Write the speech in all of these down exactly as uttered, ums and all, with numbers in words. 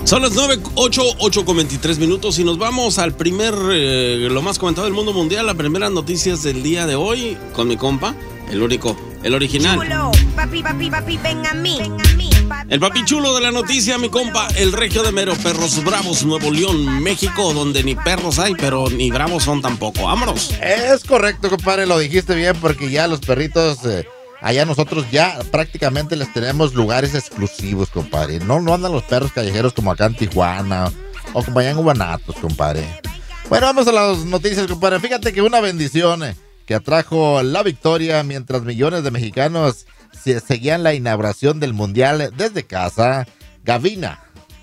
Son las nueve, ocho, ocho con veintitrés minutos y nos vamos al primer, eh, lo más comentado del mundo mundial, las primeras noticias del día de hoy con mi compa, el único, el original. Chulo, papi, papi, papi, ven a mí, ven a mí. Papi, el papi chulo de la noticia, mi compa, el regio de Mero, Perros Bravos, Nuevo León, México, donde ni perros hay, pero ni bravos son tampoco. Vámonos. Es correcto, compadre, lo dijiste bien, porque ya los perritos... Eh... Allá nosotros ya prácticamente les tenemos lugares exclusivos, compadre. No, no andan los perros callejeros como acá en Tijuana o como allá en Guanatos, compadre. Bueno, vamos a las noticias, compadre. Fíjate que una bendición que atrajo la victoria mientras millones de mexicanos se seguían la inauguración del Mundial desde casa. Gavina,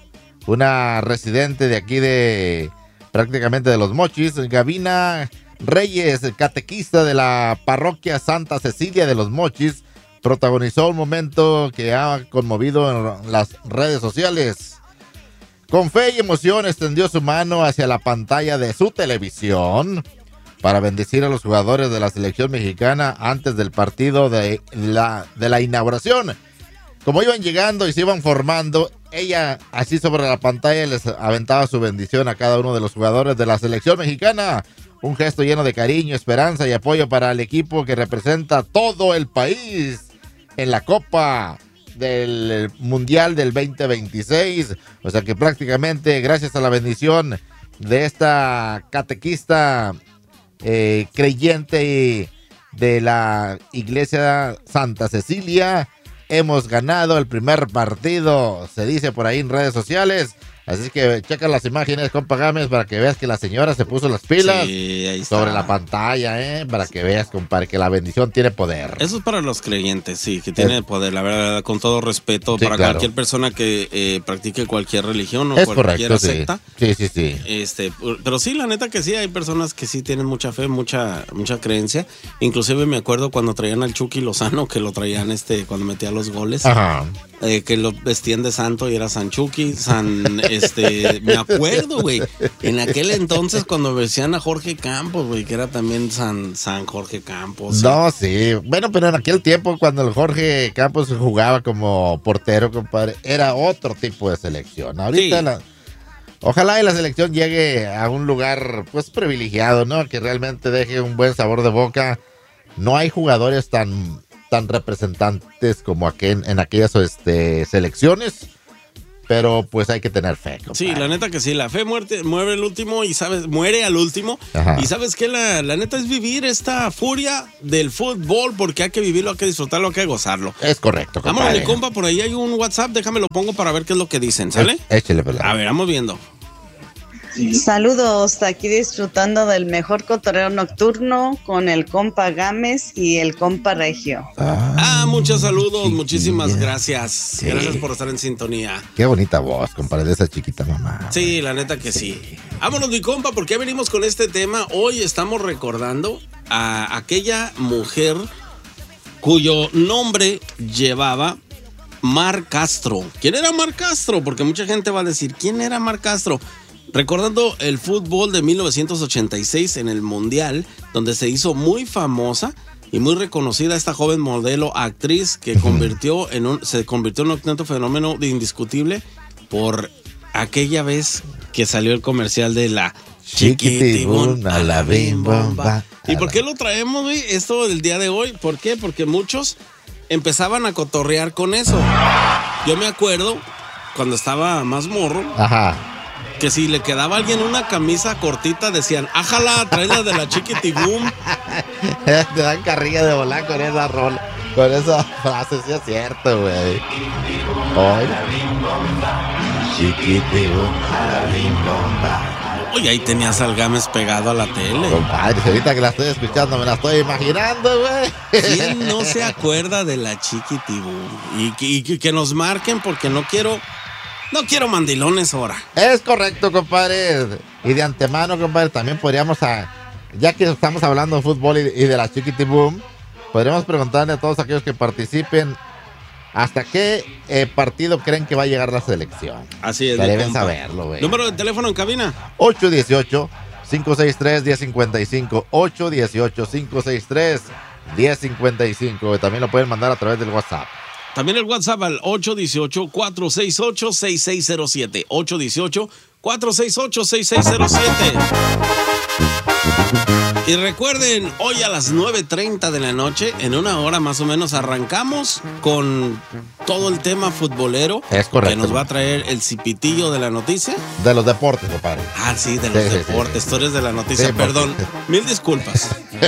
una residente de aquí de prácticamente de Los Mochis, Gavina Reyes, catequista de la parroquia Santa Cecilia de Los Mochis, protagonizó un momento que ha conmovido en las redes sociales. Con fe y emoción extendió su mano hacia la pantalla de su televisión para bendecir a los jugadores de la selección mexicana antes del partido de la, de la inauguración. Como iban llegando y se iban formando, ella así sobre la pantalla les aventaba su bendición a cada uno de los jugadores de la selección mexicana. Un gesto lleno de cariño, esperanza y apoyo para el equipo que representa todo el país en la Copa del Mundial del veinte veintiséis. O sea que prácticamente gracias a la bendición de esta catequista eh, creyente de la Iglesia Santa Cecilia, hemos ganado el primer partido, se dice por ahí en redes sociales. Así que checa las imágenes, compa Gámez, para que veas que la señora se puso las pilas sí, ahí está. Sobre la pantalla, ¿eh? Para que veas, compadre, que la bendición tiene poder. Eso es para los creyentes, sí, que tiene es, poder, la verdad, con todo respeto, sí, para claro. Cualquier persona que eh, practique cualquier religión o es cualquier correcto, secta. Sí. sí, sí, sí. Este, pero sí, la neta que sí, hay personas que sí tienen mucha fe, mucha mucha creencia. Inclusive me acuerdo cuando traían al Chucky Lozano, que lo traían este cuando metía los goles. Ajá. Eh, que lo vestían de santo y era San Chucky, San, este, me acuerdo, güey, en aquel entonces cuando vestían a Jorge Campos, güey, que era también San, San Jorge Campos. No, sí, bueno, pero en aquel tiempo cuando el Jorge Campos jugaba como portero, compadre, era otro tipo de selección. Ahorita sí. la, ojalá y la selección llegue a un lugar, pues, privilegiado, ¿no? Que realmente deje un buen sabor de boca. No hay jugadores tan... tan representantes como aquel, en aquellas este, selecciones, pero pues hay que tener fe, compadre. Sí, la neta que sí, la fe muerte, muere el último y sabes, muere al último. Ajá. Y sabes que la, la neta es vivir esta furia del fútbol, porque hay que vivirlo, hay que disfrutarlo, hay que gozarlo. Es correcto, compadre. Vámonos, mi compa, por ahí hay un WhatsApp, déjame lo pongo para ver qué es lo que dicen, ¿sale? Échale, pues. A ver, vamos viendo. Saludos, aquí disfrutando del mejor cotorreo nocturno con el compa Gámez y el compa Regio. Ah, ah muchos saludos, chiquilla. Muchísimas gracias. Sí. Gracias por estar en sintonía. Qué bonita voz, compadre, de esa chiquita mamá. Sí, la neta que sí. sí. Vámonos, mi compa, porque venimos con este tema. Hoy estamos recordando a aquella mujer cuyo nombre llevaba Mar Castro. ¿Quién era Mar Castro? Porque mucha gente va a decir, ¿quién era Mar Castro? Recordando el fútbol de mil novecientos ochenta y seis en el Mundial, donde se hizo muy famosa y muy reconocida esta joven modelo actriz que convirtió en un, se convirtió en un auténtico fenómeno indiscutible por aquella vez que salió el comercial de la Chiquitibum a la bim bomba. ¿Y por qué lo traemos, güey? Esto del día de hoy. ¿Por qué? Porque muchos empezaban a cotorrear con eso. Yo me acuerdo cuando estaba más morro. Ajá. Que si le quedaba a alguien una camisa cortita, decían, ájala, tráela de la Chiquitibum. Te dan carrilla de volar con esa rol, con esa frase, sí es cierto, güey. Hoy, Chiquitibum a la bim bomba. Oye, ahí tenías al Gámez pegado a la tele. Compadre, ahorita que la estoy escuchando, me la estoy imaginando, güey. ¿Quién no se acuerda de la Chiquitibum? Y, y, y que nos marquen porque no quiero... No quiero mandilones ahora. Es correcto, compadre. Y de antemano, compadre, también podríamos, a, ya que estamos hablando de fútbol y, y de la Chiquitibum, podríamos preguntarle a todos aquellos que participen hasta qué eh, partido creen que va a llegar la selección. Así es. Deben saberlo, güey. ¿Número de teléfono en cabina? ocho uno ocho, cinco seis tres, uno cero cinco cinco. ocho uno ocho, cinco seis tres, uno cero cinco cinco. También lo pueden mandar a través del WhatsApp. También el WhatsApp al ocho uno ocho, cuatro seis ocho, seis seis cero siete. ocho uno ocho, cuatro seis ocho, seis seis cero siete. Y recuerden, hoy a las nueve treinta de la noche, en una hora más o menos, arrancamos con todo el tema futbolero. Es correcto. Que nos va a traer el cipitillo de la noticia. De los deportes, compadre. Ah, sí, de los Sí, sí, deportes. sí. Tú eres de la noticia, Sí, perdón. porque- Mil disculpas.